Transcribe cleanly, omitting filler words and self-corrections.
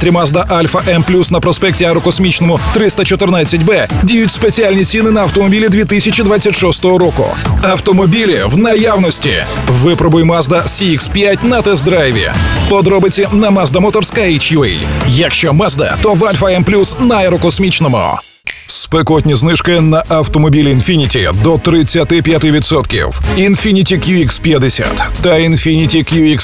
центрі Mazda Alpha M+, на проспекті Аерокосмічному 314Б діють спеціальні ціни на автомобілі 2026 року. Автомобілі в наявності. Випробуй Mazda CX-5 на тест-драйві. Подробиці на mazdamotors.ua. Якщо Mazda, то в Alpha M+, на Аерокосмічному. Спекотні знижки на автомобілі Infiniti до 35%. Infiniti QX50 та Infiniti